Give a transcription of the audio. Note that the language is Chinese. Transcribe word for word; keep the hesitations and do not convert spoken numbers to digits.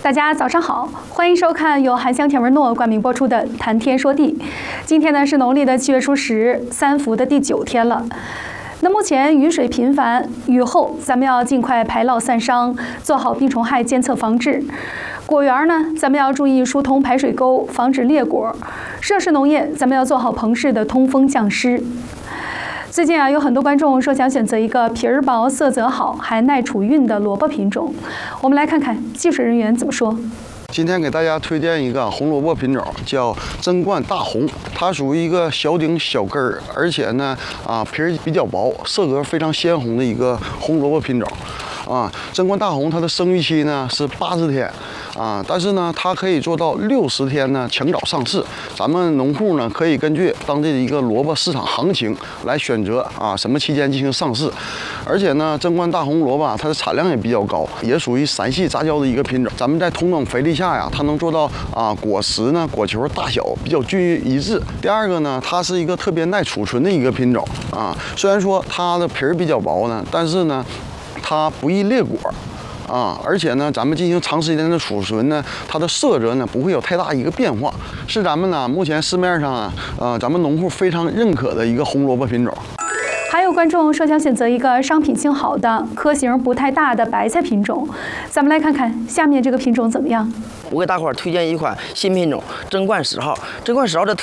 大家早上好，欢迎收看由韩香田文诺冠名播出的《谈天说地》。今天呢是农历的七月初十，三伏的第九天了。那目前雨水频繁，雨后咱们要尽快排涝散伤，做好病虫害监测防治。果园呢，咱们要注意疏通排水沟，防止裂果。设施农业，咱们要做好棚室的通风降湿。最近啊，有很多观众说想选择一个皮儿薄、色泽好、还耐储运的萝卜品种。我们来看看技术人员怎么说。 今天给大家推荐一个红萝卜品种，叫贞观大红。它属于一个小顶小根儿，而且呢，啊皮儿比较薄，色泽非常鲜红的一个红萝卜品种。啊，贞观大红它的生育期呢是八十天，啊，但是呢它可以做到六十天呢抢早上市。咱们农户呢可以根据当地的一个萝卜市场行情来选择啊什么期间进行上市。而且呢，贞观大红萝卜它的产量也比较高，也属于散系杂交的一个品种。咱们在同等肥力下呀，它能做到啊果实呢果球大小比较均匀一致。第二个呢，它是一个特别耐储存的一个品种啊，虽然说它的皮儿比较薄呢，但是呢。它不易裂果，啊，而且呢，咱们进行长时间的储存呢，它的色泽呢不会有太大一个变化，是咱们呢目前市面上啊，呃，咱们农户非常认可的一个红萝卜品种。 还有观众说想选择一个商品性好的、颗型不太大的白菜品种，咱们来看看下面这个品种怎么样。 我给大伙儿推荐一款新品种贞观十号。贞观十号的特